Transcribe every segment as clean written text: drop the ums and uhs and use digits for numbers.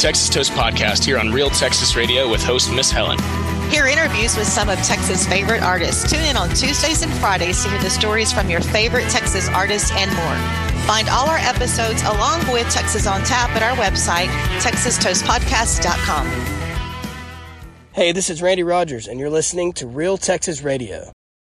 Texas Toast podcast here on Real Texas Radio with host Miss Helen. Hear interviews with some of Texas' favorite artists. Tune in on Tuesdays and Fridays to hear the stories from your favorite Texas artists and more. Find all our episodes along with Texas on Tap at our website, texastoastpodcast.com. Hey, this is Randy Rogers, and you're listening to Real Texas Radio.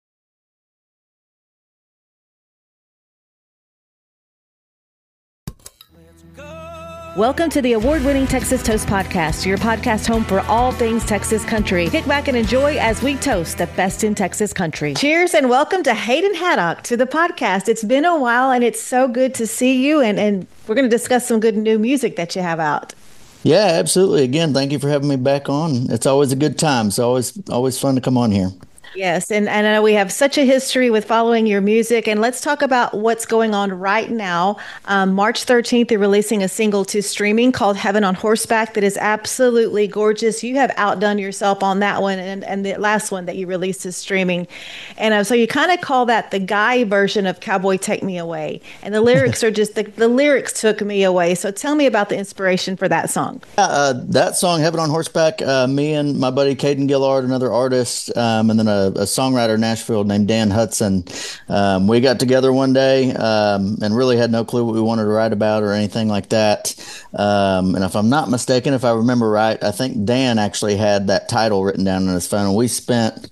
Welcome to the award-winning Texas Toast Podcast, your podcast home for all things Texas country. Kick back and enjoy as we toast the best in Texas country. Cheers and welcome to Hayden Haddock to the podcast. It's been a while and it's so good to see you, and we're going to discuss some good new music that you have out. Yeah, absolutely. Again, thank you for having me back on. It's always a good time. It's always fun to come on here. Yes, and I know we have such a history with following your music, and let's talk about what's going on right now. March 13th, they're releasing a single to streaming called Heaven on Horseback that is absolutely gorgeous. You have outdone yourself on that one and the last one that you released to streaming. And so you kind of call that the guy version of Cowboy Take Me Away. And the lyrics are just, the lyrics took me away. So tell me about the inspiration for that song. That song, Heaven on Horseback, me and my buddy Caden Gillard, another artist, and then a songwriter in Nashville named Dan Hudson. We got together one day and really had no clue what we wanted to write about or anything like that. And if I'm not mistaken, if I remember right, I think Dan actually had that title written down on his phone. And we spent,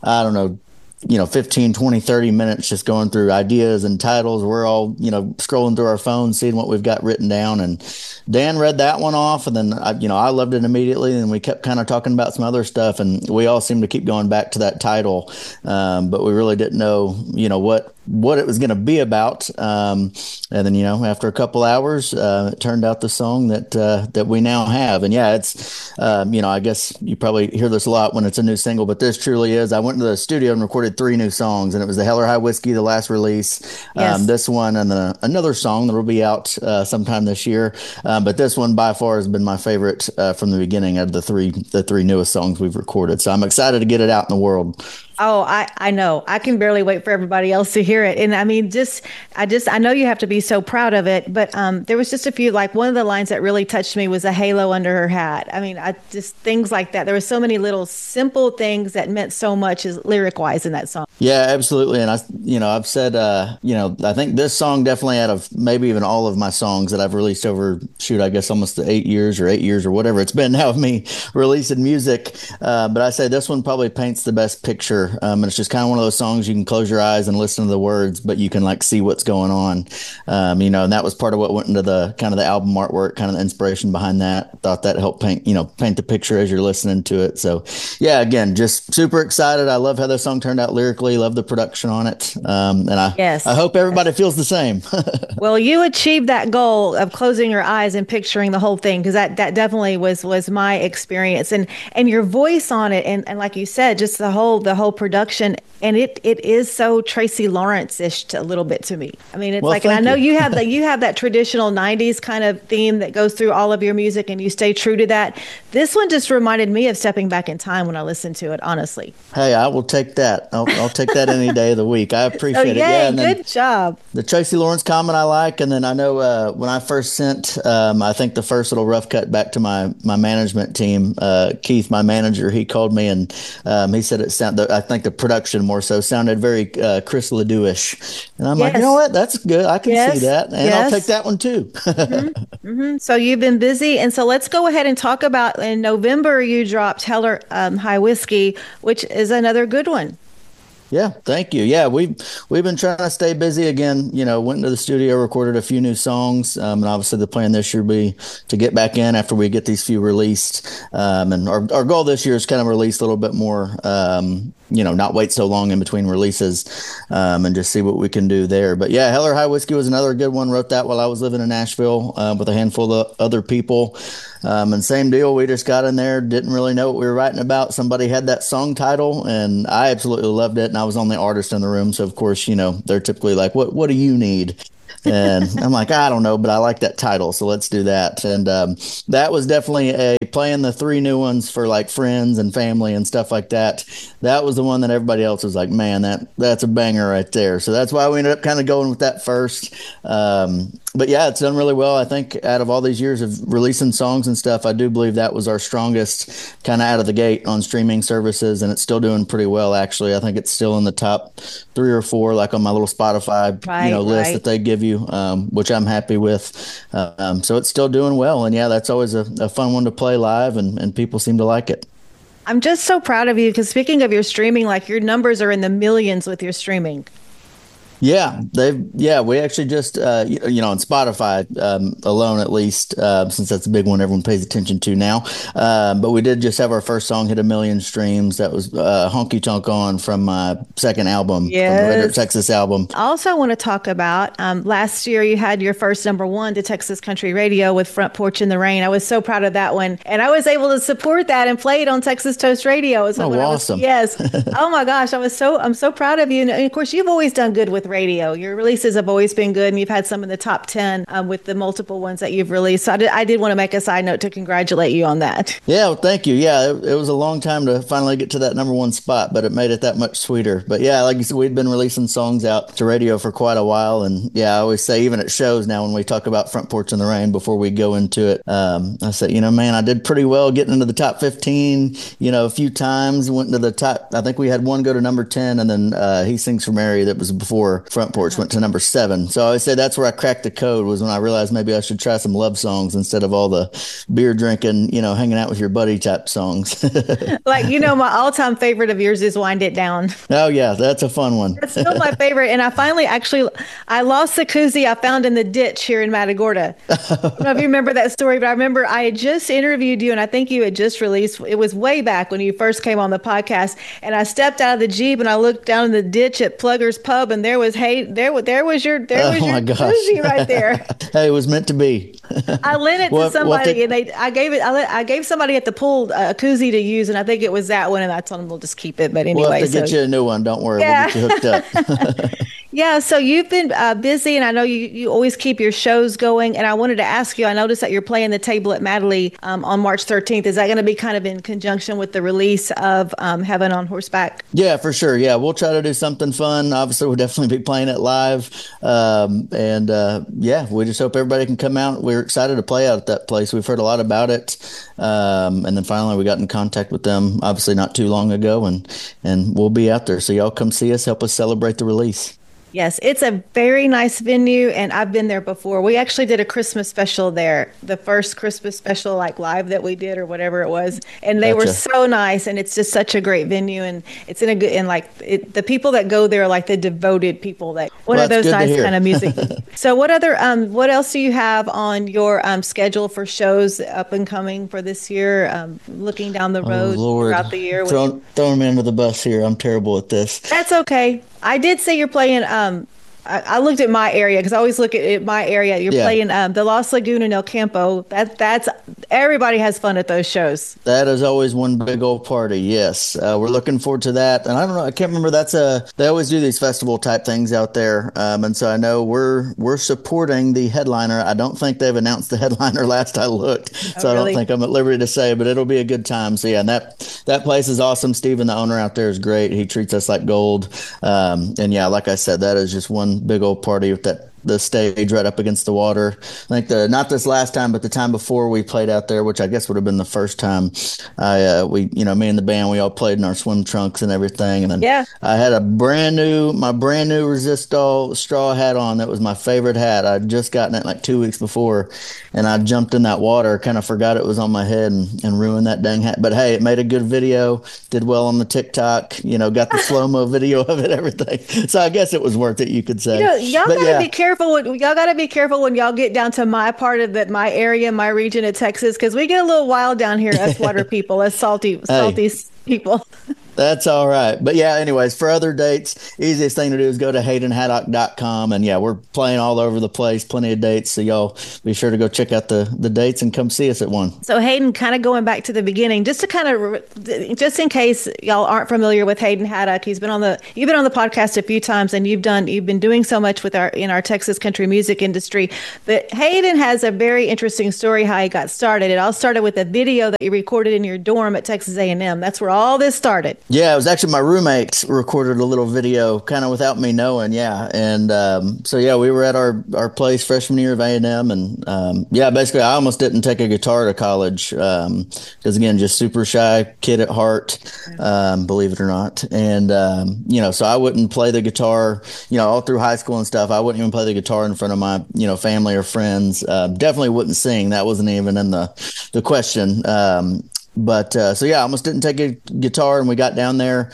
15, 20, 30 minutes just going through ideas and titles. We're all, scrolling through our phones, seeing what we've got written down. And Dan read that one off. And then, I loved it immediately. And we kept kind of talking about some other stuff. And we all seemed to keep going back to that title. But we really didn't know, what it was going to be about. And then, after a couple hours, it turned out the song that we now have. And yeah, it's, I guess you probably hear this a lot when it's a new single, but this truly is. I went to the studio and recorded 3 new songs, and it was the Heller High Whiskey, the last release, yes. This one, and then another song that will be out sometime this year. But this one by far has been my favorite from the beginning of the three newest songs we've recorded. So I'm excited to get it out in the world. Oh, I know. I can barely wait for everybody else to hear it. And I mean, I know you have to be so proud of it, but there was just a few, like one of the lines that really touched me was a halo under her hat. I mean, things like that. There were so many little simple things that meant so much as lyric wise in that song. Yeah, absolutely. And I've said, I think this song definitely out of maybe even all of my songs that I've released over, I guess almost 8 years or whatever it's been now of me releasing music. But I say this one probably paints the best picture. And it's just kind of one of those songs you can close your eyes and listen to the words, but you can see what's going on. And that was part of what went into the kind of the album artwork, kind of the inspiration behind that. Thought that helped paint the picture as you're listening to it. So yeah, again, just super excited. I love how this song turned out lyrically, love the production on it. And I hope everybody feels the same. Well, you achieved that goal of closing your eyes and picturing the whole thing, because that definitely was my experience, and your voice on it, and like you said, just the whole production, and it is so Tracy Lawrence-ish a little bit to me. I mean, it's and I know you have that traditional 90s kind of theme that goes through all of your music, and you stay true to that. This one just reminded me of stepping back in time when I listened to it, honestly. Hey, I will take that. I'll take that any day of the week. I appreciate it. Yeah, and good job. The Tracy Lawrence comment I like, and then I know when I first sent, I think the first little rough cut back to my management team, Keith, my manager, he called me and he said it sounded, I think the production more so sounded very Chris Ledoux-ish. And I'm like, you know what? That's good. I can see that. And I'll take that one too. So you've been busy. And so let's go ahead and talk about, in November, you dropped Heller High Whiskey, which is another good one. Yeah, thank you. Yeah, we've been trying to stay busy again. Went into the studio, recorded a few new songs, and obviously the plan this year will be to get back in after we get these few released. And our goal this year is kind of release a little bit more. Not wait so long in between releases, and just see what we can do there. But yeah, Heller High Whiskey was another good one. Wrote that while I was living in Nashville with a handful of other people. And same deal. We just got in there, didn't really know what we were writing about. Somebody had that song title, and I absolutely loved it. And I was the only artist in the room, so of course, they're typically like, "What do you need?" And I'm like, I don't know, but I like that title, so let's do that. And that was definitely playing the 3 new ones for friends and family and stuff like that. That was the one that everybody else was like, man, that's a banger right there. So that's why we ended up kind of going with that first. but yeah, it's done really well. I think out of all these years of releasing songs and stuff, I do believe that was our strongest kind of out of the gate on streaming services, and it's still doing pretty well. Actually, I think it's still in the top 3 or 4, like on my little Spotify list that they give you, which I'm happy with. So it's still doing well, and yeah, that's always a fun one to play live, and people seem to like it. I'm just so proud of you because speaking of your streaming, like your numbers are in the millions with your streaming. Yeah, we actually just, on Spotify alone, at least, since that's a big one everyone pays attention to now. But we did just have our first song hit 1 million streams. That was Honky Tonk On from my second album, from the Red Dirt Texas album. I also want to talk about last year you had your first #1 to Texas Country Radio with Front Porch in the Rain. I was so proud of that one. And I was able to support that and play it on Texas Toast Radio. So awesome. Yes. Oh my gosh. I'm so proud of you. And of course, you've always done good with radio. Your releases have always been good, and you've had some in the top 10 with the multiple ones that you've released. So I did want to make a side note to congratulate you on that. Yeah, well, thank you. Yeah, it was a long time to finally get to that #1 spot, but it made it that much sweeter. But yeah, like you said, we'd been releasing songs out to radio for quite a while, and yeah, I always say, even at shows now when we talk about Front Porch in the Rain before we go into it, I said, man, I did pretty well getting into the top 15, a few times, went into the top. I think we had one go to number 10, and then He Sings for Mary, that was before Front Porch went to number 7. So I always say that's where I cracked the code, was when I realized maybe I should try some love songs instead of all the beer drinking, hanging out with your buddy type songs. Like, my all-time favorite of yours is Wind It Down. Oh yeah, that's a fun one. It's still my favorite. And I finally I lost the koozie I found in the ditch here in Matagorda. I don't know if you remember that story, but I remember I had just interviewed you, and I think you had just released, it was way back when you first came on the podcast, and I stepped out of the Jeep and I looked down in the ditch at Plugger's Pub, and there was there was your koozie right there. Hey, it was meant to be. I lent it to somebody, and I gave somebody at the pool a koozie to use, and I think it was that one, and I told them we'll just keep it. But anyway, we'll have to get you a new one. Don't worry, we'll get you hooked up. Yeah, so you've been busy, and I know you always keep your shows going. And I wanted to ask you, I noticed that you're playing the table at Madley on March 13th. Is that going to be kind of in conjunction with the release of Heaven on Horseback? Yeah, for sure. Yeah, we'll try to do something fun. Obviously, we'll definitely be playing it live. Yeah, we just hope everybody can come out. We're excited to play out at that place. We've heard a lot about it. And then finally, we got in contact with them, obviously not too long ago, and we'll be out there. So y'all come see us, help us celebrate the release. Yes, it's a very nice venue, and I've been there before. We actually did a Christmas special there, the first Christmas special, like live that we did or whatever it was, and they were so nice, and it's just such a great venue, and it's in a good, and the people that go there are like the devoted people that one of those nice kind of music. So what else do you have on your schedule for shows up and coming for this year? Looking down the road throughout the year. Throwing me under the bus here. I'm terrible at this. That's okay. I did say you're playing. I looked at my area because I always look at my area. You're playing the Lost Lagoon in El Campo. That's everybody has fun at those shows. That is always one big old party. Yes, we're looking forward to that. And I don't know, I can't remember. They always do these festival type things out there. And so I know we're supporting the headliner. I don't think they've announced the headliner last I looked, so really? I don't think I'm at liberty to say. But it'll be a good time. So yeah, and that place is awesome. Steven, the owner out there, is great. He treats us like gold. And yeah, like I said, that is just one big old party with the stage right up against the water. I think not this last time, but the time before we played out there, which I guess would have been the first time. Me and the band, we all played in our swim trunks and everything. And then I had my brand new Resistol straw hat on. That was my favorite hat. I'd just gotten it like 2 weeks before, and I jumped in that water, kind of forgot it was on my head and ruined that dang hat. But hey, it made a good video, did well on the TikTok, got the slow-mo video of it, everything. So I guess it was worth it, you could say. Y'all gotta be careful. Y'all got to be careful when y'all get down to my part of my area, my region of Texas, because we get a little wild down here, us water people, us salty people. That's all right. But yeah, anyways, for other dates, easiest thing to do is go to HaydenHaddock.com. And yeah, we're playing all over the place, plenty of dates. So y'all be sure to go check out the dates and come see us at one. So Hayden, kind of going back to the beginning, just in case y'all aren't familiar with Hayden Haddock, you've been on the podcast a few times, and you've been doing so much in our Texas country music industry. But Hayden has a very interesting story how he got started. It all started with a video that you recorded in your dorm at Texas A&M. That's where all this started. Yeah, it was actually my roommate recorded a little video kind of without me knowing. Yeah. And so, yeah, we were at our place freshman year of A&M. And yeah, basically, I almost didn't take a guitar to college because, again, just super shy kid at heart, believe it or not. And, so I wouldn't play the guitar, all through high school and stuff. I wouldn't even play the guitar in front of my, family or friends. Definitely wouldn't sing. That wasn't even in the question. But I almost didn't take a guitar, and we got down there.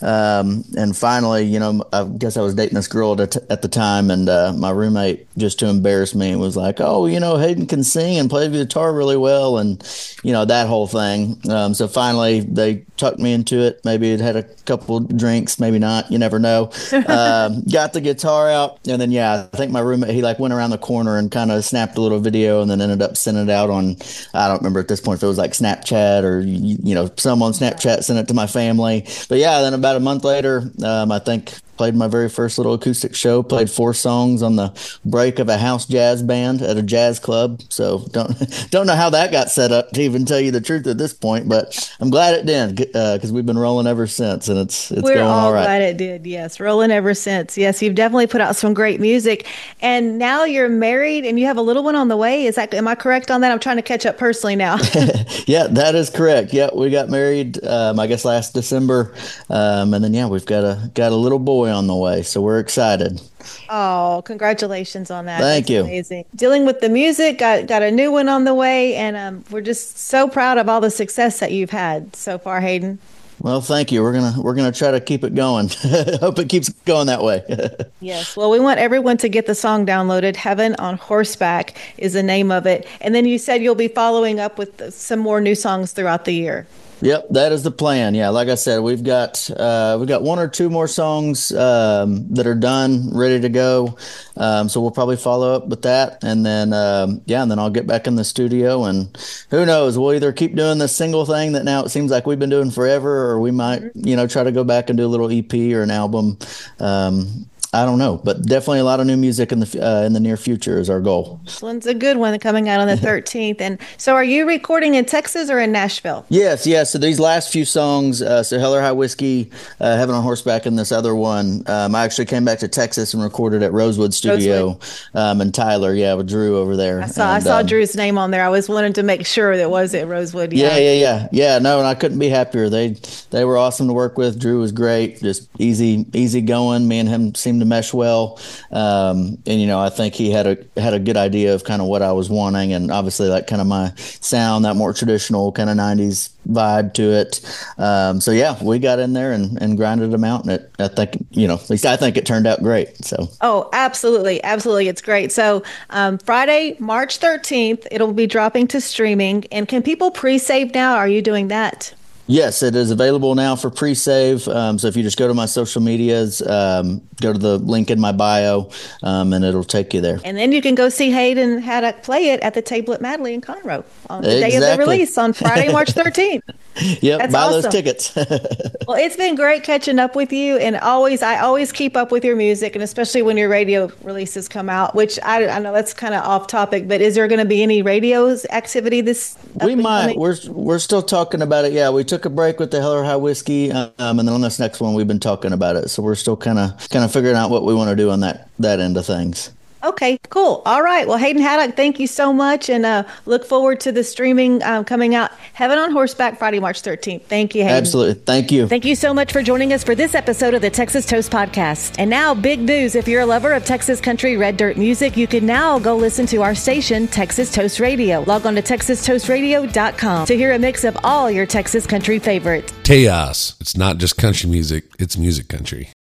And finally, I guess I was dating this girl at the time, and my roommate, just to embarrass me, was like, "Oh, Hayden can sing and play the guitar really well," and that whole thing. So finally, they tucked me into it. Maybe it had a couple drinks, maybe not. You never know. Got the guitar out, and then I think my roommate, he went around the corner and kind of snapped a little video, and then ended up sending it out on, I don't remember at this point if it was like Snapchat or some on Snapchat, sent it to my family. But then about a month later, I think played my very first little acoustic show, played 4 songs on the break of a house jazz band at a jazz club. So don't know how that got set up, to even tell you the truth at this point, but I'm glad it did, because we've been rolling ever since, and it's We're going all right. Glad it did. Yes. Rolling ever since. Yes. You've definitely put out some great music, and now you're married and you have a little one on the way. Am I correct on that? I'm trying to catch up personally now. Yeah, that is correct. Yeah. We got married, I guess last December. And then, we've got a little boy on the way, so we're excited. Oh, congratulations on that. Thank you. Amazing. Dealing with the music, got a new one on the way, and we're just so proud of all the success that you've had so far, Hayden. Well, thank you. We're gonna try to keep it going. Hope it keeps going that way. Yes. Well, we want everyone to get the song downloaded. Heaven on Horseback is the name of it. And then you said you'll be following up with some more new songs throughout the year. Yep, that is the plan. Yeah, like I said, we've got 1 or 2 more songs that are done, ready to go. So we'll probably follow up with that, and then and then I'll get back in the studio, and who knows, we'll either keep doing this single thing that now it seems like we've been doing forever, or we might try to go back and do a little EP or an album. I don't know, but definitely a lot of new music in the near future is our goal. This one's a good one coming out on the 13th. And so are you recording in Texas or in Nashville? Yes. So these last few songs, so Hell or High Whiskey, Heaven on Horseback, and this other one, I actually came back to Texas and recorded at Rosewood Studio in Tyler, with Drew over there. I saw Drew's name on there. I was wanting to make sure that was at Rosewood. Yeah. No, and I couldn't be happier. They were awesome to work with. Drew was great, just easy going. Me and him seemed to mesh well, and I think he had a good idea of kind of what I was wanting, and obviously that kind of my sound, that more traditional kind of 90s vibe to it. So we got in there and grinded them out, and I think at least I think it turned out great. So absolutely, it's great. So Friday, March 13th, it'll be dropping to streaming. And can people pre-save now? Are you doing that? Yes, it is available now for pre-save. So if you just go to my social medias, go to the link in my bio, and it'll take you there. And then you can go see Hayden Haddock play it at the Table at Madley in Conroe on the day of the release on Friday, March 13th. Yep, That's buy awesome. those tickets. Well, it's been great catching up with you, and I always keep up with your music, and especially when your radio releases come out, which I know that's kind of off topic, but is there going to be any radio's activity this? We might. We're still talking about it. Yeah, we took a break with the Hell or High Whiskey, and then on this next one, we've been talking about it. So we're still kind of figuring out what we want to do on that end of things. Okay, cool. All right. Well, Hayden Haddock, thank you so much, and look forward to the streaming coming out. Heaven on Horseback, Friday, March 13th. Thank you, Hayden. Absolutely. Thank you. Thank you so much for joining us for this episode of the Texas Toast Podcast. And now, big news. If you're a lover of Texas country red dirt music, you can now go listen to our station, Texas Toast Radio. Log on to TexasToastRadio.com to hear a mix of all your Texas country favorites. Chaos. It's not just country music, it's music country.